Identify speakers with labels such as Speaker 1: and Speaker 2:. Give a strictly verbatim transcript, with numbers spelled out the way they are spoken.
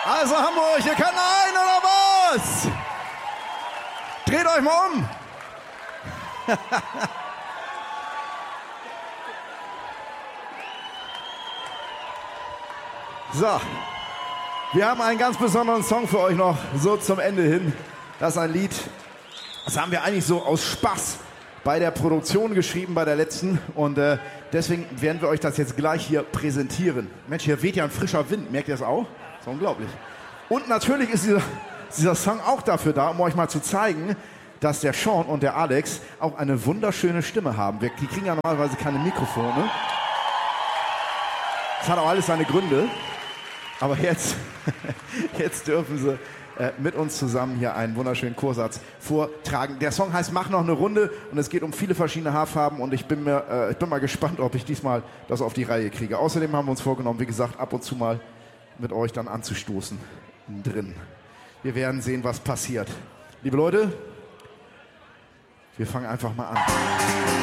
Speaker 1: Also Hamburg, ihr kann ein oder was? Dreht euch mal um. So, wir haben einen ganz besonderen Song für euch noch, so zum Ende hin. Das ist ein Lied, das haben wir eigentlich so aus Spaß bei der Produktion geschrieben, bei der letzten. Und äh, deswegen werden wir euch das jetzt gleich hier präsentieren. Mensch, hier weht ja ein frischer Wind, merkt ihr das auch? Das ist unglaublich. Und natürlich ist dieser, dieser Song auch dafür da, um euch mal zu zeigen, dass der Sean und der Alex auch eine wunderschöne Stimme haben. Wir, die kriegen ja normalerweise keine Mikrofone. Das hat auch alles seine Gründe. Aber jetzt, jetzt dürfen sie äh, mit uns zusammen hier einen wunderschönen Chorsatz vortragen. Der Song heißt Mach noch eine Runde und es geht um viele verschiedene Haarfarben und ich bin, mir, äh, ich bin mal gespannt, ob ich diesmal das auf die Reihe kriege. Außerdem haben wir uns vorgenommen, wie gesagt, ab und zu mal mit euch dann anzustoßen drin. Wir werden sehen, was passiert. Liebe Leute, wir fangen einfach mal an.